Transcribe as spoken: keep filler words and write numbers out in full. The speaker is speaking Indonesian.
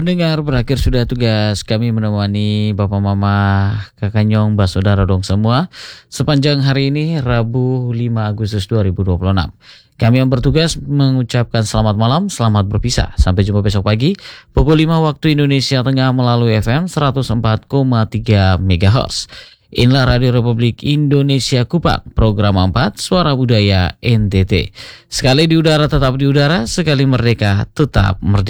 Pendengar, berakhir sudah tugas kami menemani Bapak Mama, Kakak Nyong, Mbak Saudara dong semua sepanjang hari ini Rabu lima Agustus dua ribu dua puluh enam. Kami yang bertugas mengucapkan selamat malam, selamat berpisah. Sampai jumpa besok pagi pukul lima waktu Indonesia Tengah melalui F M seratus empat koma tiga megahertz. Inilah Radio Republik Indonesia Kupang, program empat, Suara Budaya N T T. Sekali di udara tetap di udara, sekali merdeka tetap merdeka.